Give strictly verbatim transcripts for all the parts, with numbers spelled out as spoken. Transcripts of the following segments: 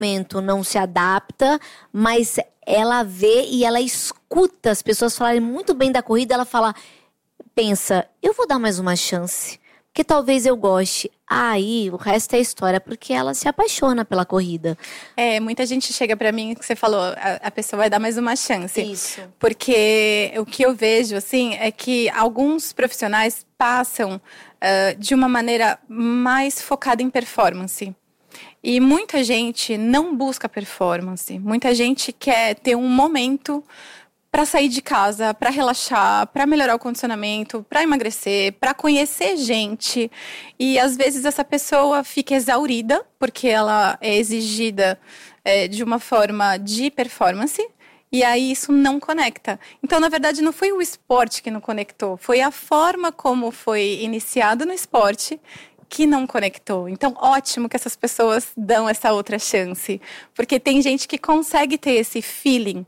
momento não se adapta, mas ela vê e ela escuta as pessoas falarem muito bem da corrida. Ela fala, pensa, eu vou dar mais uma chance, porque talvez eu goste. Aí o resto é história, porque ela se apaixona pela corrida. É, muita gente chega pra mim, que você falou, a, a pessoa vai dar mais uma chance. Isso. Porque o que eu vejo, assim, é que alguns profissionais passam uh, de uma maneira mais focada em performance. E muita gente não busca performance. Muita gente quer ter um momento para sair de casa, para relaxar, para melhorar o condicionamento, para emagrecer, para conhecer gente. E às vezes essa pessoa fica exaurida, porque ela é exigida é, de uma forma de performance. E aí isso não conecta. Então, na verdade, não foi o esporte que não conectou. Foi a forma como foi iniciado no esporte que não conectou. Então, ótimo que essas pessoas dão essa outra chance. Porque tem gente que consegue ter esse feeling.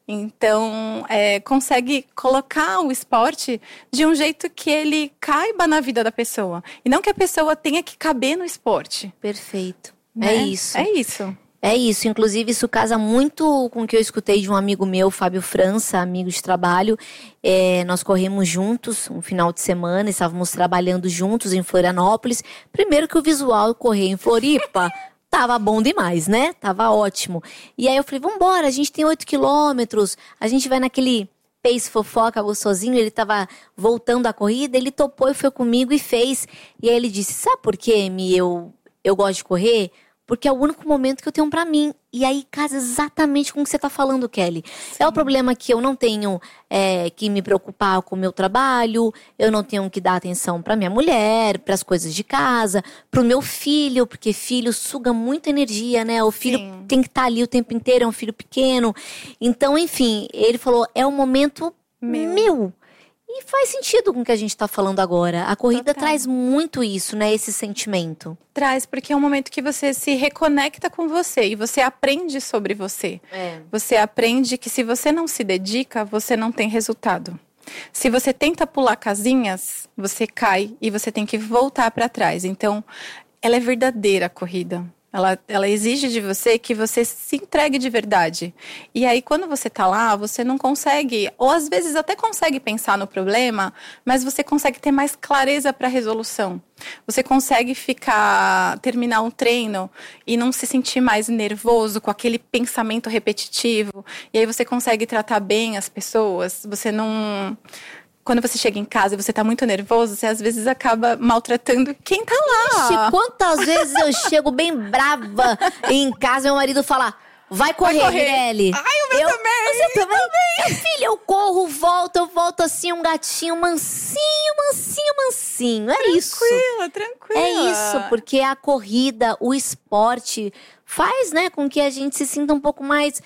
Então, é, consegue colocar o esporte de um jeito que ele caiba na vida da pessoa. E não que a pessoa tenha que caber no esporte. Perfeito. Né? É isso. É isso. É isso. Inclusive, isso casa muito com o que eu escutei de um amigo meu, Fábio França, amigo de trabalho. É, nós corremos juntos um final de semana, estávamos trabalhando juntos em Florianópolis. Primeiro que o visual correr em Floripa tava bom demais, né? Tava ótimo. E aí eu falei, vambora, a gente tem oito quilômetros, a gente vai naquele pace fofoca gostosinho. Ele tava voltando a corrida, ele topou e foi comigo e fez. E aí ele disse, sabe por quê, Mi, eu, eu gosto de correr? Porque é o único momento que eu tenho pra mim. E aí casa exatamente com o que você tá falando, Kelly. Sim. É o problema que eu não tenho é, que me preocupar com o meu trabalho. Eu não tenho que dar atenção pra minha mulher, pras coisas de casa, pro meu filho. Porque filho suga muita energia, né? O filho Sim. tem que estar ali o tempo inteiro, é um filho pequeno. Então, enfim, ele falou, é um momento meu. meu. E faz sentido com o que a gente está falando agora. A corrida Total. Traz muito isso, né? Esse sentimento. Traz, porque é um momento que você se reconecta com você. E você aprende sobre você. É. Você aprende que se você não se dedica, você não tem resultado. Se você tenta pular casinhas, você cai e você tem que voltar para trás. Então, ela é verdadeira a corrida. Ela, ela exige de você que você se entregue de verdade. E aí, quando você tá lá, você não consegue, ou às vezes até consegue pensar no problema, mas você consegue ter mais clareza para a resolução. Você consegue ficar, terminar um treino e não se sentir mais nervoso com aquele pensamento repetitivo. E aí você consegue tratar bem as pessoas. Você não... Quando você chega em casa e você tá muito nervoso, você às vezes acaba maltratando quem tá lá. Ixi, quantas vezes eu chego bem brava em casa e meu marido fala, vai correr, vai correr. Mirelle. Ai, o meu eu, também. Você também? também. Filha, eu corro, volto, eu volto assim, um gatinho mansinho, mansinho, mansinho. É tranquila, isso. Tranquila, tranquila. É isso, porque a corrida, o esporte faz, né, com que a gente se sinta um pouco mais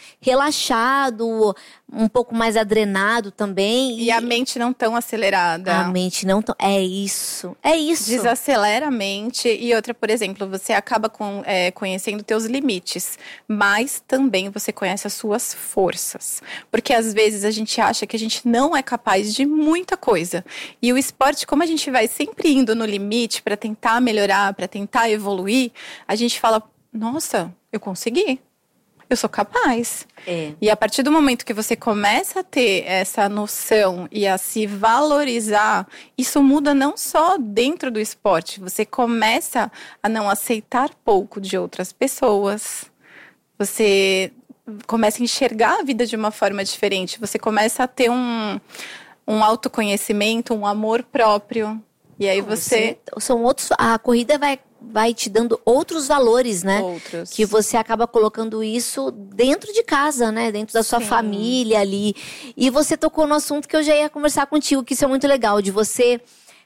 relaxado, um pouco mais adrenado também. E, e a mente não tão acelerada. A mente não tão... É isso, é isso. Desacelera a mente. E outra, por exemplo, você acaba com, é, conhecendo teus limites. Mas também você conhece as suas forças. Porque às vezes a gente acha que a gente não é capaz de muita coisa. E o esporte, como a gente vai sempre indo no limite para tentar melhorar, para tentar evoluir, a gente fala... Nossa, eu consegui. Eu sou capaz. É. E a partir do momento que você começa a ter essa noção e a se valorizar, isso muda não só dentro do esporte. Você começa a não aceitar pouco de outras pessoas. Você começa a enxergar a vida de uma forma diferente. Você começa a ter um, um autoconhecimento, um amor próprio. E aí você... você... São outros... A corrida vai... vai te dando outros valores, né? Outros. Que você acaba colocando isso dentro de casa, né? Dentro da sua Sim. família ali. E você tocou no assunto que eu já ia conversar contigo, que isso é muito legal, de você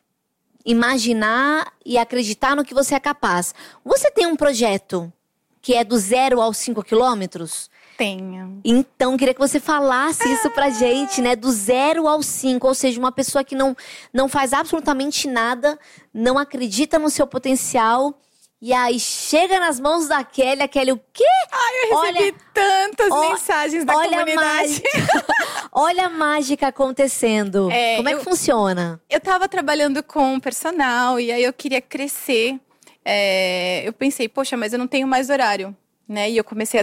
imaginar e acreditar no que você é capaz. Você tem um projeto que é do zero aos cinco quilômetros? Tenho. Então, queria que você falasse isso pra gente, né? Do zero ao cinco, ou seja, uma pessoa que não, não faz absolutamente nada, não acredita no seu potencial, e aí chega nas mãos da Kelly, a Kelly, o quê? Ai, eu recebi olha, ó, tantas mensagens da olha comunidade. A olha a mágica acontecendo. É, Como é eu, que funciona? Eu tava trabalhando com personal, e aí eu queria crescer. É, eu pensei, poxa, mas eu não tenho mais horário. né? E eu comecei a